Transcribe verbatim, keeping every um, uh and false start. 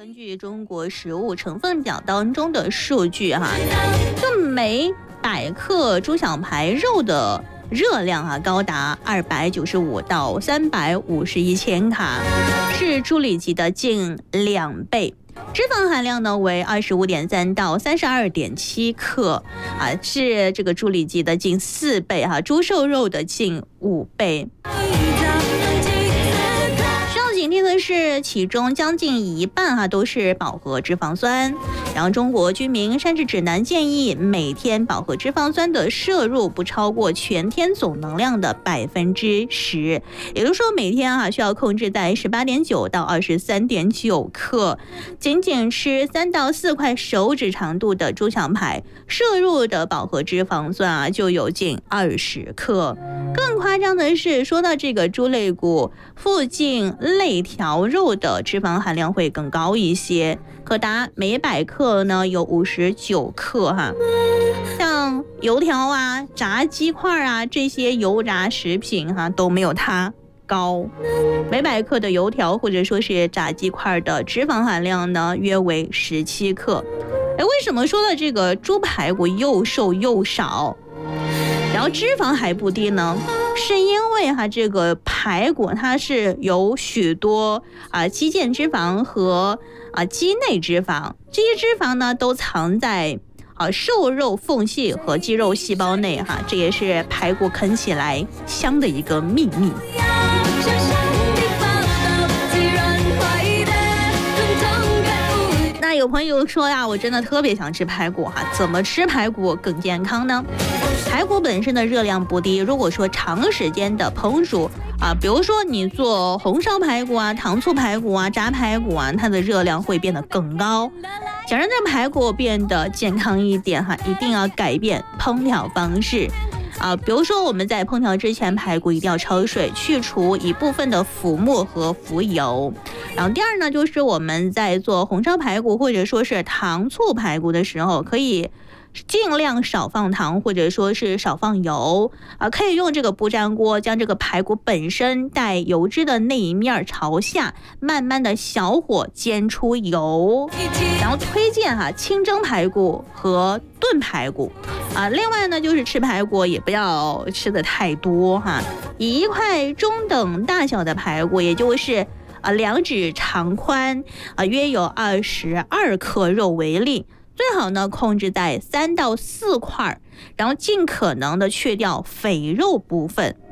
根据中国食物成分表当中的数据哈，就每百克猪小排肉的热量啊高达二百九十五到三百五十一千卡，是猪里脊的近两倍。脂肪含量呢为二十五点三到三十二点七克啊，是这个猪里脊的近四倍哈，猪瘦肉的近五倍。警惕的是，其中将近一半哈都是饱和脂肪酸。然后，中国居民膳食指南建议，每天饱和脂肪酸的摄入不超过全天总能量的百分之十，也就是说，每天哈需要控制在十八点九到二十三点九克。仅仅吃三到四块手指长度的猪小排，摄入的饱和脂肪酸啊就有近二十克。更夸张的是，说到这个猪肋骨附近肋条肉的脂肪含量会更高一些，可达每百克呢有五十九克哈。像油条啊、炸鸡块啊这些油炸食品哈都没有它高。每百克的油条或者说是炸鸡块的脂肪含量呢约为十七克。哎，为什么说到这个猪排骨又瘦又少，然后脂肪还不低呢？是因为哈这个排骨它是有许多啊肌腱脂肪和啊肌内脂肪，这些脂肪呢都藏在啊瘦肉缝隙和肌肉细胞内哈，这也是排骨啃起来香的一个秘密。那有朋友说呀，我真的特别想吃排骨哈，怎么吃排骨更健康呢？排骨本身的热量不低，如果说长时间的烹煮啊，比如说你做红烧排骨啊、糖醋排骨啊、炸排骨啊，它的热量会变得更高。想让这排骨变得健康一点哈，一定要改变烹调方式。啊，比如说我们在烹调之前，排骨一定要焯水，去除一部分的浮沫和浮油。然后第二呢，就是我们在做红烧排骨或者说是糖醋排骨的时候，可以尽量少放糖或者说是少放油啊，可以用这个不粘锅将这个排骨本身带油脂的那一面朝下，慢慢的小火煎出油。然后推荐哈清蒸排骨和炖排骨啊，另外呢就是吃排骨也不要吃的太多哈，以一块中等大小的排骨，也就是啊两指长宽啊约有二十二克肉为例。最好呢控制在三到四块，然后尽可能的去掉肥肉部分。